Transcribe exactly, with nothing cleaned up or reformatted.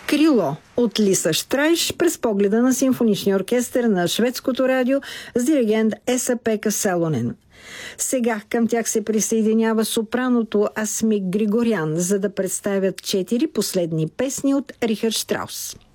Крило от Лиса Штрайш през погледа на симфоничния оркестър на шведското радио с диригент Esa-Pekka Salonen. Сега към тях се присъединява сопраното Асмик Григорян, за да представят четири последни песни от Рихард Штраус.